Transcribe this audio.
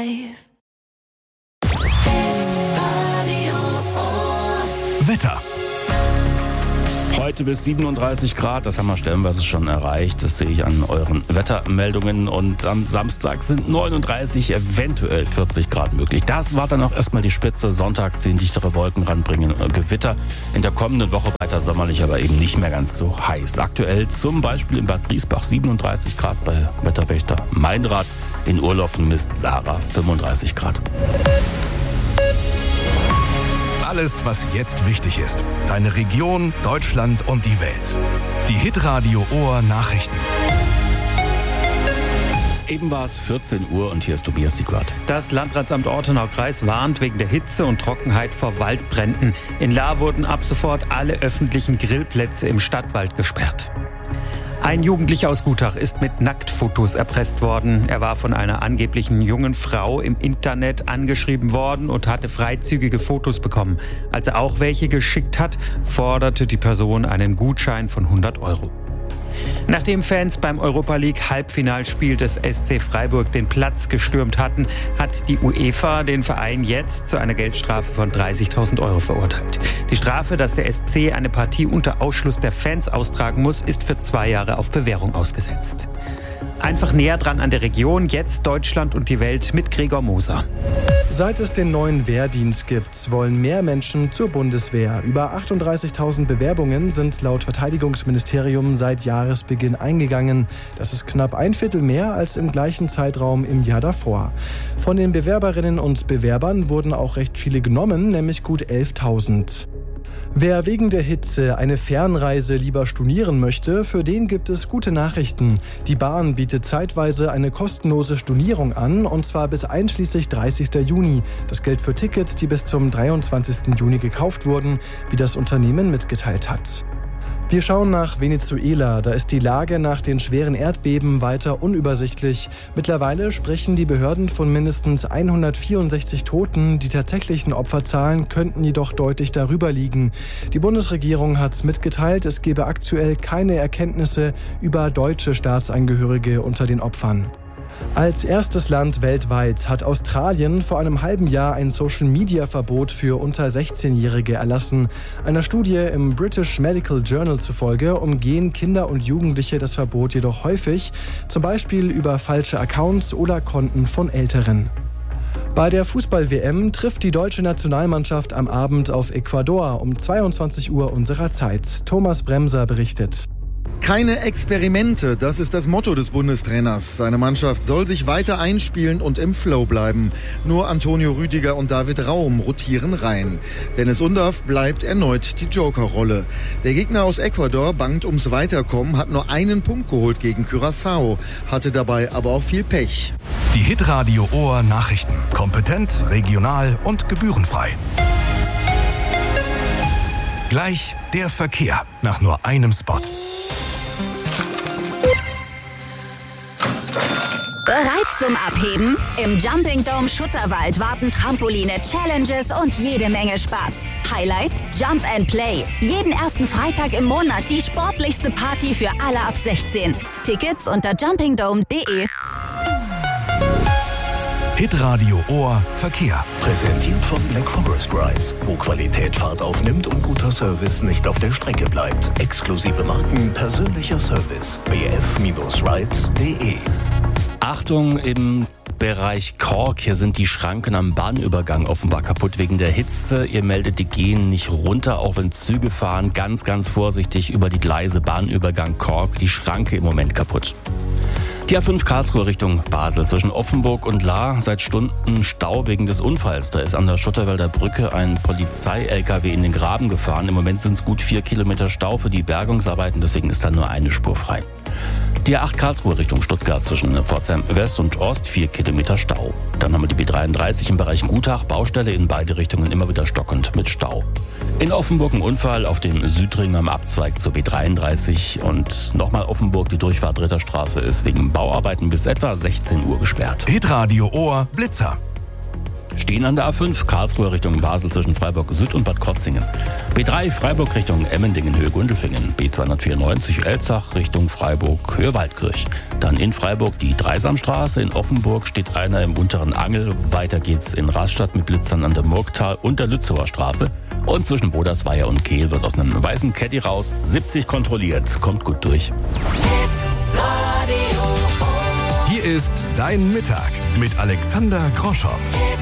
Wetter. Heute bis 37 Grad, das haben wir stellenweise schon erreicht. Das sehe ich an euren Wettermeldungen. Und am Samstag sind 39, eventuell 40 Grad möglich. Das war dann auch erstmal die Spitze. Sonntag ziehen dichtere Wolken ran, bringen Gewitter. In der kommenden Woche weiter sommerlich, aber eben nicht mehr ganz so heiß. Aktuell zum Beispiel in Bad Griesbach 37 Grad bei Wetterwächter Meinrad. In Urlaufen misst Sarah 35 Grad. Alles, was jetzt wichtig ist. Deine Region, Deutschland und die Welt. Die Hitradio Ohr Nachrichten. Eben war es 14 Uhr und hier ist Tobias Siegwart. Das Landratsamt Ortenau-Kreis warnt wegen der Hitze und Trockenheit vor Waldbränden. In Lahr wurden ab sofort alle öffentlichen Grillplätze im Stadtwald gesperrt. Ein Jugendlicher aus Gutach ist mit Nacktfotos erpresst worden. Er war von einer angeblichen jungen Frau im Internet angeschrieben worden und hatte freizügige Fotos bekommen. Als er auch welche geschickt hat, forderte die Person einen Gutschein von 100 €. Nachdem Fans beim Europa-League-Halbfinalspiel des SC Freiburg den Platz gestürmt hatten, hat die UEFA den Verein jetzt zu einer Geldstrafe von 30.000 € verurteilt. Die Strafe, dass der SC eine Partie unter Ausschluss der Fans austragen muss, ist für 2 Jahre auf Bewährung ausgesetzt. Einfach näher dran an der Region, jetzt Deutschland und die Welt mit Gregor Moser. Seit es den neuen Wehrdienst gibt, wollen mehr Menschen zur Bundeswehr. Über 38.000 Bewerbungen sind laut Verteidigungsministerium seit Jahresbeginn eingegangen. Das ist knapp 1/4 mehr als im gleichen Zeitraum im Jahr davor. Von den Bewerberinnen und Bewerbern wurden auch recht viele genommen, nämlich gut 11.000. Wer wegen der Hitze eine Fernreise lieber stornieren möchte, für den gibt es gute Nachrichten. Die Bahn bietet zeitweise eine kostenlose Stornierung an, und zwar bis einschließlich 30. Juni. Das gilt für Tickets, die bis zum 23. Juni gekauft wurden, wie das Unternehmen mitgeteilt hat. Wir schauen nach Venezuela. Da ist die Lage nach den schweren Erdbeben weiter unübersichtlich. Mittlerweile sprechen die Behörden von mindestens 164 Toten. Die tatsächlichen Opferzahlen könnten jedoch deutlich darüber liegen. Die Bundesregierung hat mitgeteilt, es gebe aktuell keine Erkenntnisse über deutsche Staatsangehörige unter den Opfern. Als erstes Land weltweit hat Australien vor einem halben Jahr ein Social-Media-Verbot für unter 16-Jährige erlassen. Einer Studie im British Medical Journal zufolge umgehen Kinder und Jugendliche das Verbot jedoch häufig, zum Beispiel über falsche Accounts oder Konten von Älteren. Bei der Fußball-WM trifft die deutsche Nationalmannschaft am Abend auf Ecuador um 22 Uhr unserer Zeit. Thomas Bremser berichtet. Keine Experimente, das ist das Motto des Bundestrainers. Seine Mannschaft soll sich weiter einspielen und im Flow bleiben. Nur Antonio Rüdiger und David Raum rotieren rein. Dennis Undaff bleibt erneut die Joker-Rolle. Der Gegner aus Ecuador bangt ums Weiterkommen, hat nur einen Punkt geholt gegen Curaçao, hatte dabei aber auch viel Pech. Die Hitradio Ohr Nachrichten. Kompetent, regional und gebührenfrei. Gleich der Verkehr nach nur einem Spot. Bereit zum Abheben? Im Jumping Dome Schutterwald warten Trampoline, Challenges und jede Menge Spaß. Highlight? Jump and Play. Jeden ersten Freitag im Monat die sportlichste Party für alle ab 16. Tickets unter jumpingdome.de. Hitradio Ohr Verkehr. Präsentiert von Black Forest Brides, wo Qualität Fahrt aufnimmt und guter Service nicht auf der Strecke bleibt. Exklusive Marken, persönlicher Service. bf-rides.de. Achtung, im Bereich Kork, hier sind die Schranken am Bahnübergang offenbar kaputt wegen der Hitze. Ihr meldet, die gehen nicht runter, auch wenn Züge fahren. Ganz, ganz vorsichtig über die Gleise, Bahnübergang Kork, die Schranke im Moment kaputt. Die A5 Karlsruhe Richtung Basel zwischen Offenburg und Lahr, seit Stunden Stau wegen des Unfalls. Da ist an der Schutterwälder Brücke ein Polizei-LKW in den Graben gefahren. Im Moment sind es gut 4 Kilometer Stau für die Bergungsarbeiten, deswegen ist da nur eine Spur frei. Die A8 Karlsruhe Richtung Stuttgart zwischen Pforzheim West und Ost 4 Kilometer Stau. Dann haben wir die B33 im Bereich Gutach, Baustelle in beide Richtungen immer wieder stockend mit Stau. In Offenburg ein Unfall auf dem Südring am Abzweig zur B33 und nochmal Offenburg, die Durchfahrt Ritterstraße ist wegen Bauarbeiten bis etwa 16 Uhr gesperrt. Hitradio Ohr Blitzer. Stehen an der A5 Karlsruhe Richtung Basel zwischen Freiburg Süd und Bad Krotzingen. B3 Freiburg Richtung Emmendingen Höhe Gundelfingen. B294 Elzach Richtung Freiburg Höhe Waldkirch. Dann in Freiburg die Dreisamstraße. In Offenburg steht einer im unteren Angel. Weiter geht's in Rastatt mit Blitzern an der Murgtal und der Lützower Straße. Und zwischen Bodersweier und Kehl wird aus einem weißen Caddy raus 70 kontrolliert. Kommt gut durch. Hier ist Dein Mittag mit Alexander Groschow.